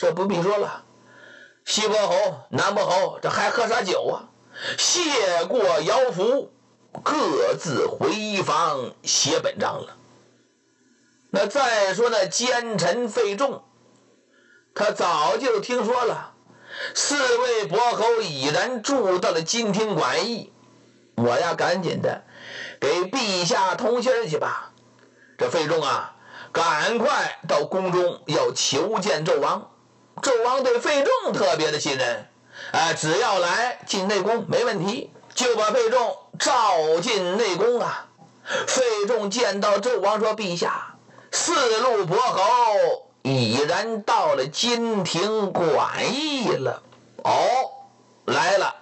这不必说了，西伯侯、南伯侯这还喝啥酒啊？谢过摇服，各自回房写本章了。那再说那奸臣费仲，他早就听说了四位伯侯已然住到了金庭馆驿，我呀赶紧的给陛下通信去吧。这费仲啊，赶快到宫中要求见纣王。纣王对费仲特别的信任，只要来进内宫没问题，就把费仲召进内宫啊。费仲见到纣王说：“陛下，四路伯侯已然到了金庭馆驿了。”哦，来了，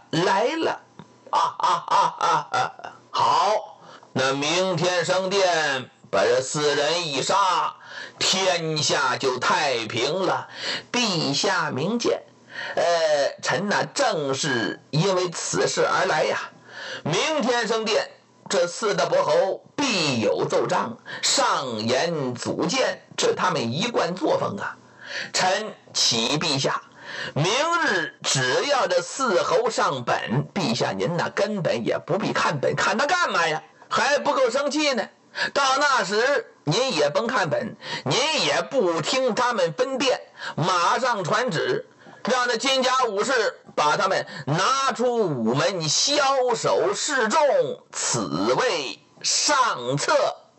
好，那明天升殿，把这四人一杀，天下就太平了。陛下明鉴，臣呐正是因为此事而来呀。明天升殿，这四大伯侯必有奏章，上言组谏，这他们一贯作风啊。臣启陛下，明日只要这四侯上本，陛下您呐根本也不必看本，看他干嘛呀？还不够生气呢。到那时您也甭看本，您也不听他们分辨，马上传旨，让那金甲武士把他们拿出午门，枭首示众，此为上策。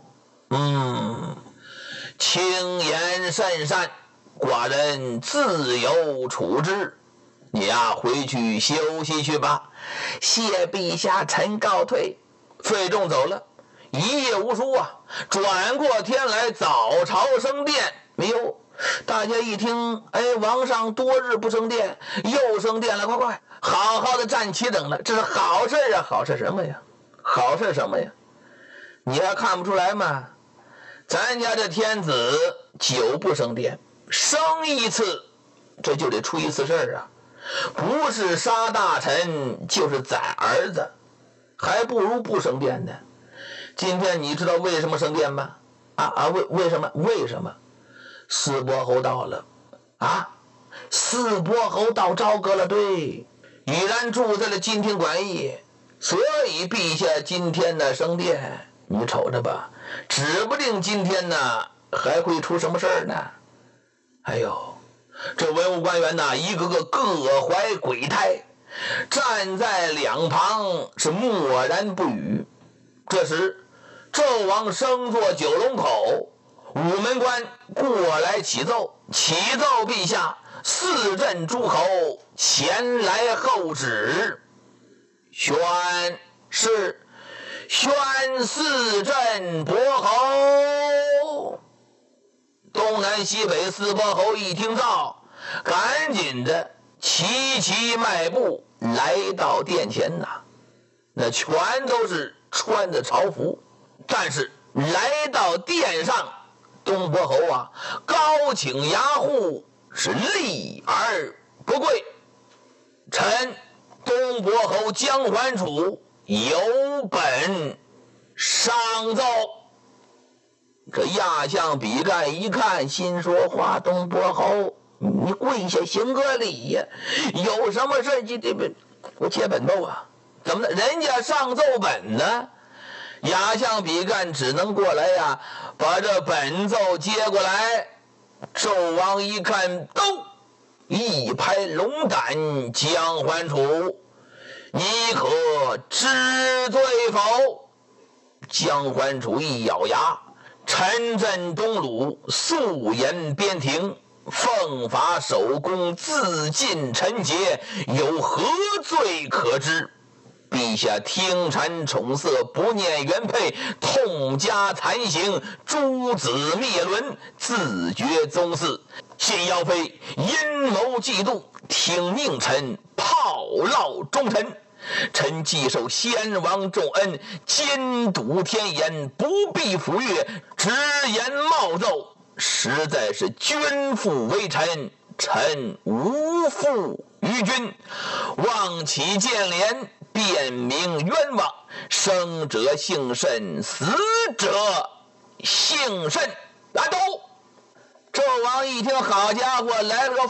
轻言甚善，寡人自有处置。你呀回去休息去吧。谢陛下，臣告退。费仲走了，一夜无书啊。转过天来，早朝升殿。大家一听，王上多日不升殿，又升殿了，快，好好的站齐等了。这是好事啊！好事什么呀？你还看不出来吗？咱家这天子久不升殿，升一次这就得出一次事啊。不是杀大臣，就是宰儿子，还不如不升殿呢。今天你知道为什么升殿吗？为什么？四伯侯到了四伯侯到朝歌了，对，已然住在了金庭馆驿，所以陛下今天呢升殿，你瞅着吧，指不定今天呢还会出什么事儿呢。这文武官员呐，一个个各怀鬼胎，站在两旁是默然不语。这时纣王升坐九龙口，午门官过来启奏陛下，四镇诸侯前来候旨。宣四镇伯侯。东南西北四伯侯一听到，赶紧的齐迈步来到殿前呐。那全都是穿着朝服，但是来到殿上，东伯侯啊高请牙户，是立而不跪。臣东伯侯姜桓楚有本上奏。这亚相比干一看，心说话，东伯侯你跪下行个礼呀，有什么事我接本奏啊？怎么的？人家上奏本呢？亚相比干只能过来呀，把这本奏接过来。纣王一看，一拍龙胆，姜桓楚，你可知罪否？姜桓楚一咬牙，陈震东鲁，素言边庭，奉法守宫，自尽臣节，有何罪可知？陛下听臣宠色，不念原配，痛加残刑，诛子灭伦，自绝宗嗣。现要非阴谋嫉妒，听命臣炮烙忠臣。臣既受先王重恩，监督天颜，不必抚越，直言冒奏，实在是捐负为臣，臣无负于君。望其见怜，辨明冤枉，生者幸甚，死者幸甚。都纣王一听，好家伙，来了个